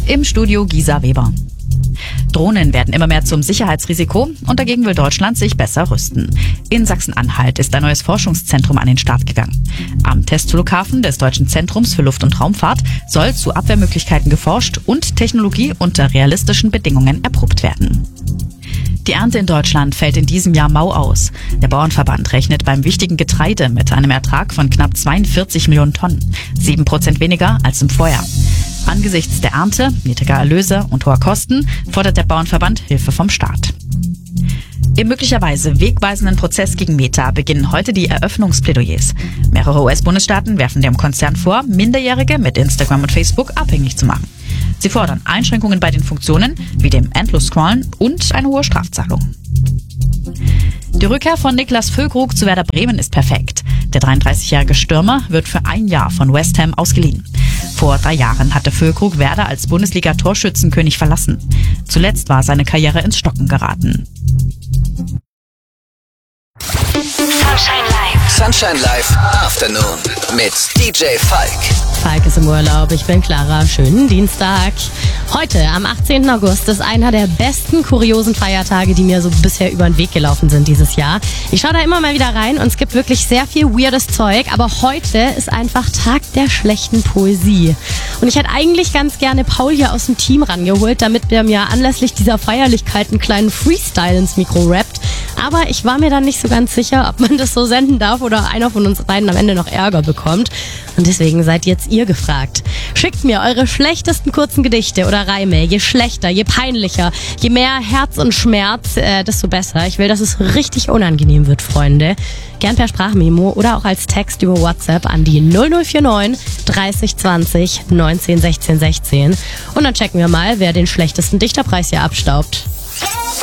Im Studio Gisa Weber. Drohnen werden immer mehr zum Sicherheitsrisiko und dagegen will Deutschland sich besser rüsten. In Sachsen-Anhalt ist ein neues Forschungszentrum an den Start gegangen. Am Testflughafen des Deutschen Zentrums für Luft- und Raumfahrt soll zu Abwehrmöglichkeiten geforscht und Technologie unter realistischen Bedingungen erprobt werden. Die Ernte in Deutschland fällt in diesem Jahr mau aus. Der Bauernverband rechnet beim wichtigen Getreide mit einem Ertrag von knapp 42 Millionen Tonnen, 7% weniger als im Vorjahr. Angesichts der Ernte, niedriger Erlöse und hoher Kosten fordert der Bauernverband Hilfe vom Staat. Im möglicherweise wegweisenden Prozess gegen Meta beginnen heute die Eröffnungsplädoyers. Mehrere US-Bundesstaaten werfen dem Konzern vor, Minderjährige mit Instagram und Facebook abhängig zu machen. Sie fordern Einschränkungen bei den Funktionen, wie dem Endlos-Scrollen und eine hohe Strafzahlung. Die Rückkehr von Niklas Füllkrug zu Werder Bremen ist perfekt. Der 33-jährige Stürmer wird für ein Jahr von West Ham ausgeliehen. Vor 3 Jahren hatte Füllkrug Werder als Bundesliga-Torschützenkönig verlassen. Zuletzt war seine Karriere ins Stocken geraten. Sunshine Live Afternoon mit DJ Falk. Falk ist im Urlaub, ich bin Clara. Schönen Dienstag. Heute, am 18. August, ist einer der besten kuriosen Feiertage, die mir so bisher über den Weg gelaufen sind dieses Jahr. Ich schaue da immer mal wieder rein und es gibt wirklich sehr viel weirdes Zeug, aber heute ist einfach Tag der schlechten Poesie. Und ich hätte eigentlich ganz gerne Paul hier aus dem Team rangeholt, damit der mir anlässlich dieser Feierlichkeit einen kleinen Freestyle ins Mikro rappt. Aber ich war mir dann nicht so ganz sicher, ob man das so senden darf oder einer von uns beiden am Ende noch Ärger bekommt. Und deswegen seid jetzt ihr gefragt. Schickt mir eure schlechtesten kurzen Gedichte oder Reime. Je schlechter, je peinlicher, je mehr Herz und Schmerz, desto besser. Ich will, dass es richtig unangenehm wird, Freunde. Gern per Sprachmemo oder auch als Text über WhatsApp an die 0049 30 20 19 16 16. Und dann checken wir mal, wer den schlechtesten Dichterpreis hier abstaubt.